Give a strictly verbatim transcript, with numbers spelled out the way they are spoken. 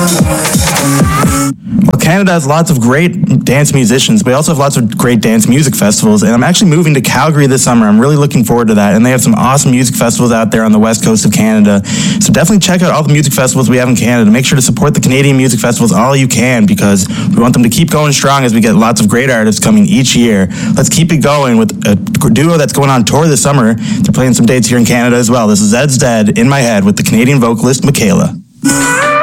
Well, Canada has lots of great dance musicians, but we also have lots of great dance music festivals, and I'm actually moving to Calgary this summer. I'm really looking forward to that, and they have some awesome music festivals out there on the west coast of Canada. So definitely check out all the music festivals we have in Canada. Make sure to support the Canadian music festivals all you can, because we want them to keep going strong as we get lots of great artists coming each year. Let's keep it going with a duo that's going on tour this summer. They're playing some dates here in Canada as well. This is Zed's Dead, In My Head, with the Canadian vocalist Michaela.